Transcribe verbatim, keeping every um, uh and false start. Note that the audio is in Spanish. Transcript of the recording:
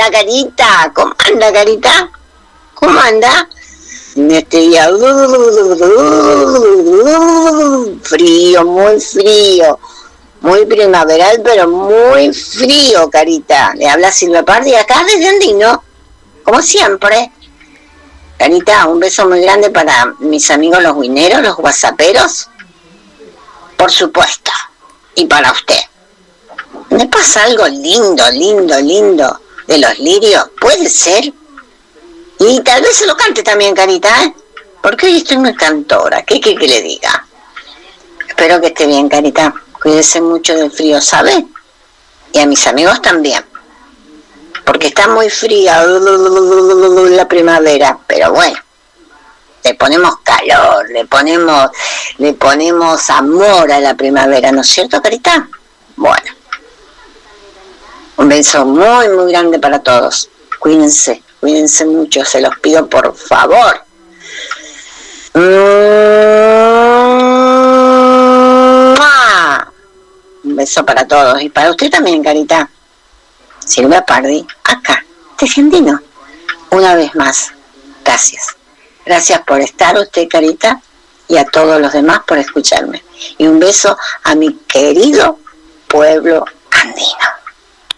anda, Carita? ¿Cómo anda, Carita? ¿Cómo anda? En este día frío, muy frío, muy primaveral, pero muy frío, Carita. Le habla Silvia Pardi acá desde Andino, como siempre. Carita, un beso muy grande para mis amigos los guineros, los whatsapperos, por supuesto, y para usted. ¿Me pasa algo lindo, lindo, lindo de los lirios? ¿Puede ser? Y tal vez se lo cante también, Carita, ¿eh? Porque hoy estoy muy cantora. ¿Qué quiere que le diga? Espero que esté bien, Carita. Cuídese mucho del frío, ¿sabe? Y a mis amigos también. Porque está muy fría la primavera. Pero bueno, le ponemos calor, le ponemos, le ponemos amor a la primavera, ¿no es cierto, Carita? Bueno. Un beso muy, muy grande para todos. Cuídense, cuídense mucho, se los pido por favor. Un beso para todos y para usted también, Carita. Silvia Pardi, acá, desde Andino. Una vez más, gracias. Gracias por estar usted, Carita, y a todos los demás por escucharme. Y un beso a mi querido pueblo andino.